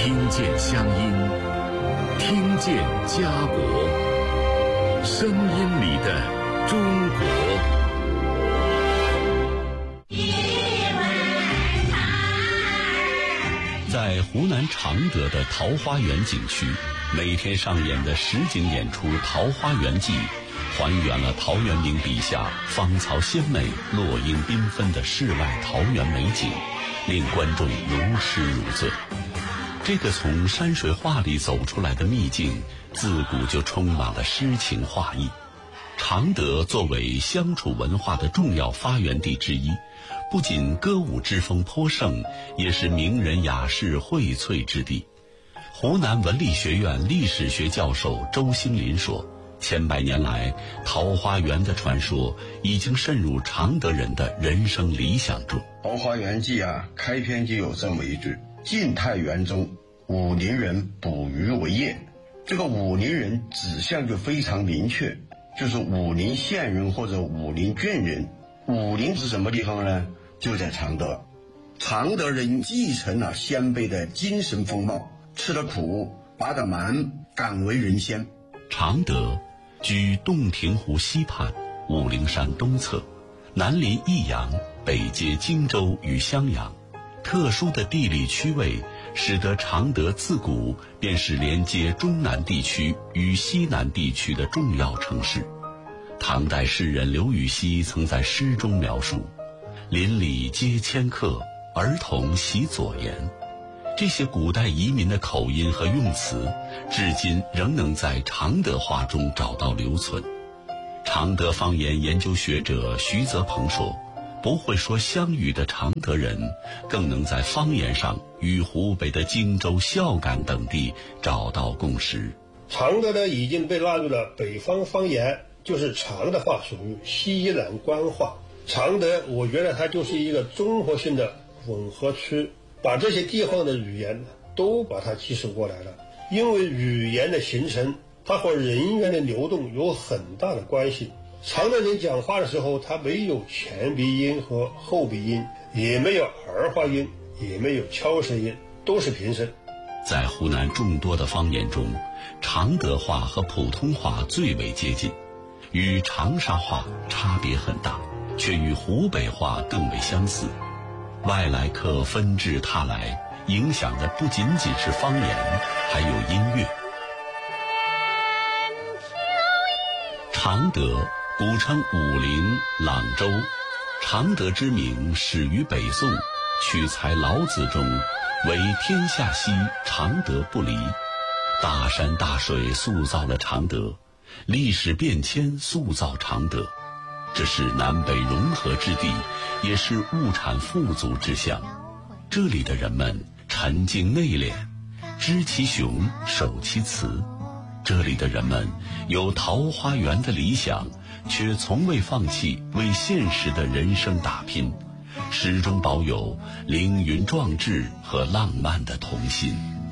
听见乡音，听见家国，声音里的中国。在湖南常德的桃花源景区，每天上演的实景演出《桃花源记》，还原了陶渊明笔下芳草鲜美、落英缤纷的世外桃源美景，令观众如诗如醉。这个从山水画里走出来的秘境，自古就充满了诗情画意。常德作为湘楚文化的重要发源地之一，不仅歌舞之风颇盛，也是名人雅士荟萃之地。湖南文理学院历史学教授周兴林说，千百年来，桃花源的传说已经渗入常德人的人生理想中。 桃花源记开篇就有这么一句：晋太元中，武陵人捕鱼为业。这个武陵人指向就非常明确，就是武陵县人或者武陵郡人。武陵是什么地方呢？就在常德。常德人继承了先辈的精神风貌，吃得苦，拔得蛮，敢为人先。 常德居洞庭湖西畔，武陵山东侧，南临益阳，北接荆州与襄阳。特殊的地理区位使得常德自古便是连接中南地区与西南地区的重要城市。唐代诗人刘禹锡曾在诗中描述：邻里皆迁客，儿童习左言。这些古代移民的口音和用词，至今仍能在常德话中找到留存。常德方言研究学者徐泽鹏说，不会说湘语的常德人，更能在方言上与湖北的荆州、孝感等地找到共识。 常德呢已经被纳入了北方方言，就是常德话属于西南官话。常德我觉得它就是一个综合性的混合区，把这些地方的语言都把它吸收过来了。因为语言的形成，它和人员的流动有很大的关系。常德人讲话的时候，他没有前鼻音和后鼻音，也没有儿化音，也没有敲舌音，都是平声。 在湖南众多的方言中，常德话和普通话最为接近，与长沙话差别很大，却与湖北话更为相似。外来客纷至沓来，影响的不仅仅是方言，还有音乐。常德古称武陵、朗州，常德之名始于北宋，取材老子中惟天下熙，常德不离。大山大水塑造了常德，历史变迁塑造常德，这是南北融合之地，也是物产富足之乡。这里的人们沉静内敛，知其雄，守其雌。这里的人们有桃花源的理想，却从未放弃为现实的人生打拼，始终保有凌云壮志和浪漫的童心。